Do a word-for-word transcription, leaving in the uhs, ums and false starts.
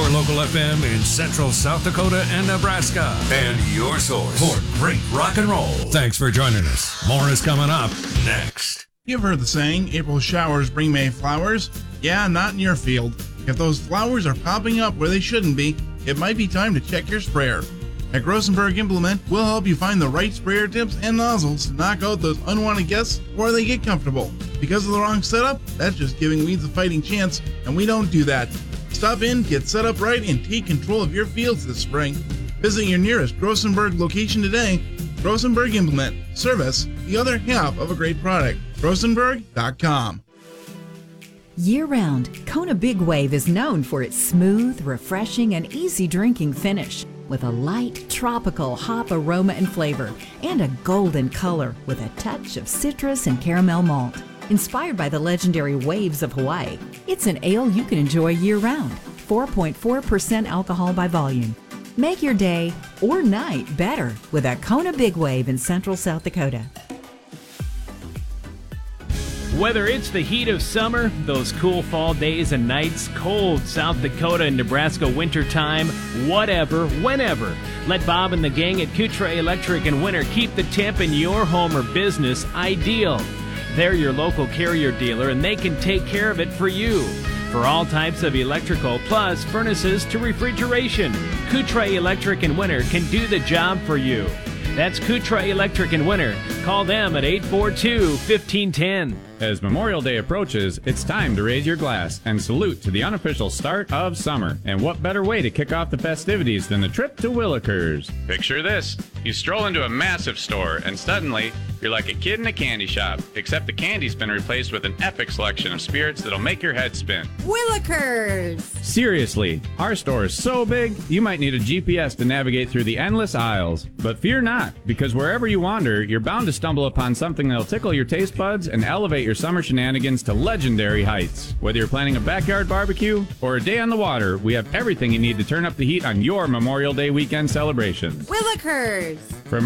your local F M in central South Dakota and Nebraska. And your source for great rock and roll. Thanks for joining us. More is coming up next. You've heard the saying, April showers bring May flowers. Yeah, not in your field. If those flowers are popping up where they shouldn't be, it might be time to check your sprayer. At Grossenberg Implement, we'll help you find the right sprayer tips and nozzles to knock out those unwanted guests before they get comfortable. Because of the wrong setup, that's just giving weeds a fighting chance, and we don't do that. Stop in, get set up right, and take control of your fields this spring. Visit your nearest Grossenberg location today. Grossenberg Implement. Service, the other half of a great product. Grossenberg dot com. Year-round, Kona Big Wave is known for its smooth, refreshing, and easy drinking finish, with a light, tropical hop aroma and flavor, and a golden color with a touch of citrus and caramel malt. Inspired by the legendary waves of Hawaii, it's an ale you can enjoy year-round. four point four percent alcohol by volume. Make your day or night better with a Kona Big Wave in central South Dakota. Whether it's the heat of summer, those cool fall days and nights, cold South Dakota and Nebraska wintertime, whatever, whenever, let Bob and the gang at Kutra Electric and Winter keep the temp in your home or business ideal. They're your local Carrier dealer and they can take care of it for you. For all types of electrical plus furnaces to refrigeration, Kutra Electric and Winter can do the job for you. That's Kutra Electric and Winter. Call them at eight four two, one five one zero. As Memorial Day approaches, it's time to raise your glass and salute to the unofficial start of summer. And what better way to kick off the festivities than the trip to Willikers? Picture this. You stroll into a massive store and suddenly you're like a kid in a candy shop, except the candy's been replaced with an epic selection of spirits that'll make your head spin. Willikers! Seriously, our store is so big, you might need a G P S to navigate through the endless aisles. But fear not, because wherever you wander, you're bound to stumble upon something that'll tickle your taste buds and elevate your summer shenanigans to legendary heights. Whether you're planning a backyard barbecue or a day on the water, we have everything you need to turn up the heat on your Memorial Day weekend celebrations. Willikers! From